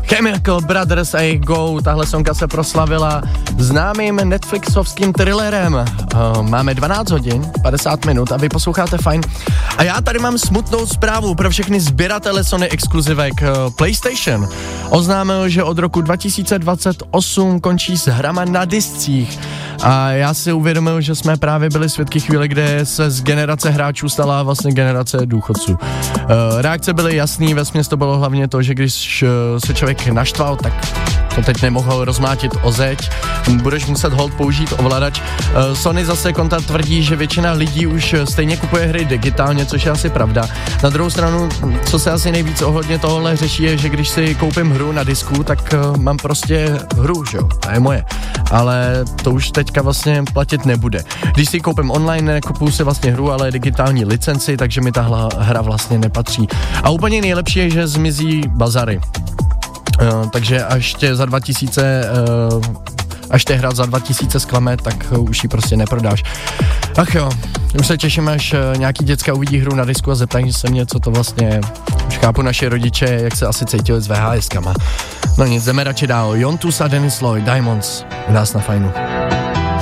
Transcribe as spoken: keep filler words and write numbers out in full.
Chemical Brothers a jejich Go, tahle sonka se proslavila známým Netflixovským thrillerem. Uh, máme dvanáct hodin, padesát minut a vy posloucháte Fajn. A já tady mám smutnou zprávu pro všechny sběratele Sony exkluzivek. Uh, PlayStation oznámil, že od roku dva tisíce dvacet osm končí s hrama na discích. A já si uvědomil, že jsme právě byli svědky chvíle, kde se z generace hráčů stala vlastně generace důchodců. Uh, reakce byly jasný, vesměs to bylo hlavně to, že když uh, se člověk naštval, tak to teď nemohl rozmátit o zeď, budeš muset hold použít ovladač. Uh, Sony zase konta tvrdí, že většina lidí už stejně kupuje hry digitálně, což je asi pravda. Na druhou stranu, co se asi nejvíc ohledně tohohle řeší, je, že když si koupím hru na disku, tak uh, mám prostě hru, že jo, ta je moje. Ale to už teďka vlastně platit nebude. Když si koupím online, nekupuju si vlastně hru, ale digitální licenci, takže mi tahle hra vlastně nepatří. A úplně nejlepší je, že zmizí bazary. Uh, takže až tě za dva tisíce uh, až tě hra za dva tisíce zklame, tak uh, už ji prostě neprodáš. Ach jo, už se těším, až uh, nějaký děcka uvidí hru na disku a zeptají se mě, co to vlastně je. Už chápu naše rodiče, jak se asi cítili s V H S kama. No nic, jdeme radši dál. Jontus a Dennis Lloyd, Diamonds, u nás na Fajnu.